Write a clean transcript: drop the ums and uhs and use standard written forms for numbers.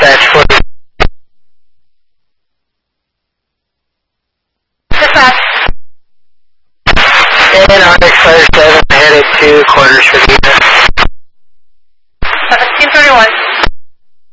dispatch for you. Dispatch. And Onyx Fire 7 headed to quarters for the unit. 1731.